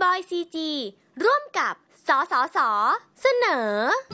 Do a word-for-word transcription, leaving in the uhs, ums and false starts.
บอยซีจีร่วมกับสสสเสนอ